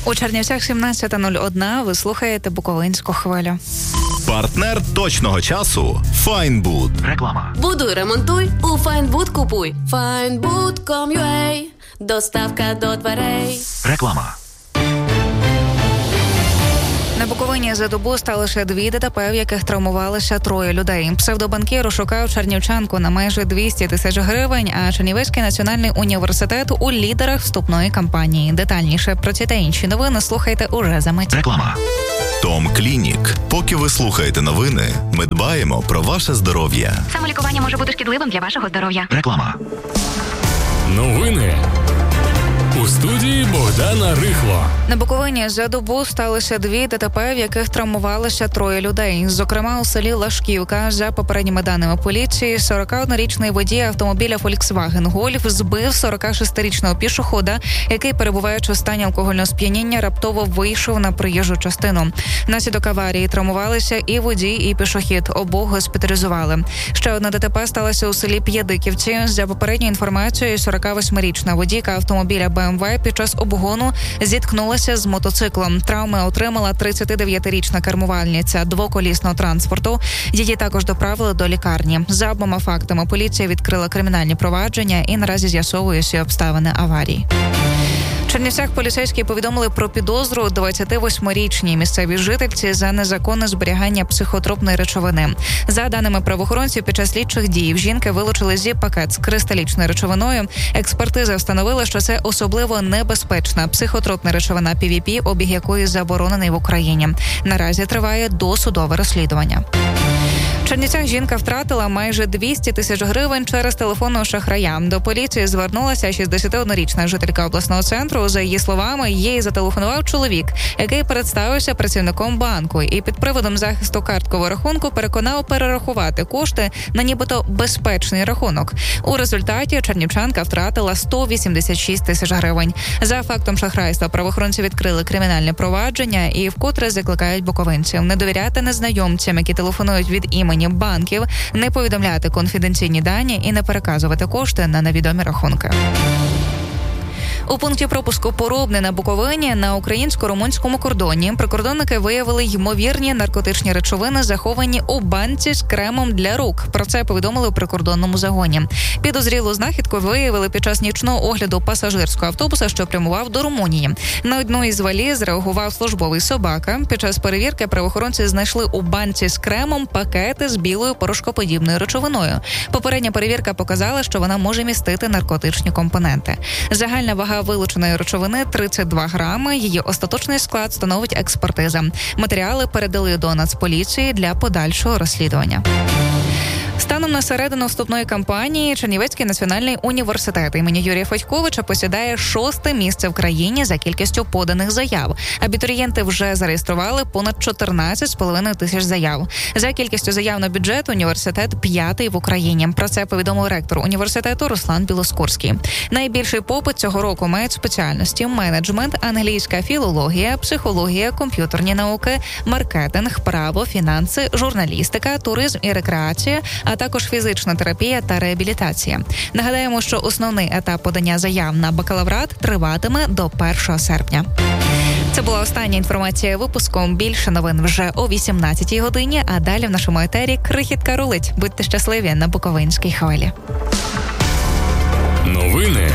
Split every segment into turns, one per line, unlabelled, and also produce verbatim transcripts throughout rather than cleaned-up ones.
У Чернівцях сімнадцята нуль одна. Ви слухаєте Буковинську хвилю.
Партнер точного часу – Файнбуд.
Реклама.
Будуй, ремонтуй, у Файнбуд купуй. файнбуд крапка ком крапка ю а. Доставка до дверей.
Реклама.
На Буковині за добу стали ще дві ДТП, в яких травмувалися троє людей. Псевдобанкір шукав чернівчанку на майже двісті тисяч гривень, а Чернівецький національний університет у лідерах вступної кампанії. Детальніше про ці та інші новини слухайте уже за мить.
Реклама.
Том Клінік. Поки ви слухаєте новини, ми дбаємо про ваше здоров'я.
Самолікування може бути шкідливим для вашого здоров'я.
Реклама.
Новини. У студії Богдана Рихло.
На Буковині за добу сталося дві ДТП, в яких травмувалися троє людей. Зокрема, у селі Лашківка, за попередніми даними поліції, сорокаоднорічний водій автомобіля Volkswagen Golf збив сорокашестирічного пішохода, який, перебуваючи у стані алкогольного сп'яніння, раптово вийшов на проїжджу частину. Внаслідок аварії травмувалися і водій, і пішохід. Обох госпіталізували. Ще одна ДТП сталася у селі П'ядиківці. За попередньою інформацією, сорокавосьмирічна водійка автомобіля Б М В під час обгону зіткнулася з мотоциклом. Травми отримала тридцятидев'ятирічна кермувальниця двоколісного транспорту. Її також доправили до лікарні. За обома фактами поліція відкрила кримінальні провадження і наразі з'ясовує всі обставини аварії. В Чернівцях поліцейські повідомили про підозру двадцятивосьмирічній місцевій жительці за незаконне зберігання психотропної речовини. За даними правоохоронців, під час слідчих дій в жінки вилучили зіп-пакет з кристалічною речовиною. Експертиза встановила, що це особливо небезпечна психотропна речовина Пі Ві Пі, обіг якої заборонений в Україні. Наразі триває досудове розслідування. В Чернівцях жінка втратила майже двісті тисяч гривень через телефонного шахрая. До поліції звернулася шістдесятиоднорічна жителька обласного центру. За її словами, їй зателефонував чоловік, який представився працівником банку і під приводом захисту карткового рахунку переконав перерахувати кошти на нібито безпечний рахунок. У результаті чернівчанка втратила сто вісімдесят шість тисяч гривень. За фактом шахрайства правоохоронці відкрили кримінальне провадження і вкотре закликають буковинців не довіряти незнайомцям, які телефонують від імені банків, не повідомляти конфіденційні дані і не переказувати кошти на невідомі рахунки. У пункті пропуску Порубне на Буковині на українсько-румунському кордоні прикордонники виявили ймовірні наркотичні речовини, заховані у банці з кремом для рук. Про це повідомили у прикордонному загоні. Підозрілу знахідку виявили під час нічного огляду пасажирського автобуса, що прямував до Румунії. На одну із валіз реагував службовий собака. Під час перевірки правоохоронці знайшли у банці з кремом пакети з білою порошкоподібною речовиною. Попередня перевірка показала, що вона може містити наркотичні компоненти. Загальна вага вилученої речовини тридцять два грами. Її остаточний склад становить експертиза. Матеріали передали до Нацполіції для подальшого розслідування. Станом на середину вступної кампанії Чернівецький національний університет імені Юрія Федьковича посідає шосте місце в країні за кількістю поданих заяв. Абітурієнти вже зареєстрували понад чотирнадцять з половиною тисяч заяв. За кількістю заяв на бюджет університет п'ятий в Україні. Про це повідомив ректор університету Руслан Білоскурський. Найбільший попит цього року мають спеціальності: менеджмент, англійська, філологія, психологія, комп'ютерні науки, маркетинг, право, фінанси, журналістика, туризм і рекреація, а також фізична терапія та реабілітація. Нагадаємо, що основний етап подання заяв на бакалаврат триватиме до першого серпня. Це була остання інформація випуску. Більше новин вже о вісімнадцятій годині, а далі в нашому етері крихітка рулить. Будьте щасливі на Буковинській хвилі.
Новини.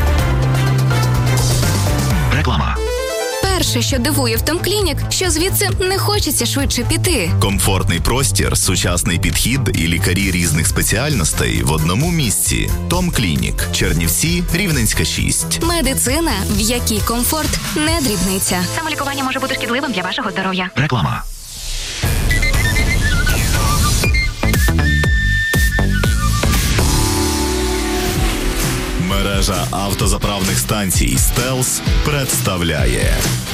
Реклама.
Перше, що дивує в Том Клінік, що звідси не хочеться швидше піти.
Комфортний простір, сучасний підхід і лікарі різних спеціальностей в одному місці. Том Клінік. Чернівці, Рівненська, шість.
Медицина, в якій комфорт не дрібниця.
Самолікування може бути шкідливим для вашого здоров'я.
Реклама.
Мережа автозаправних станцій «Стелс» представляє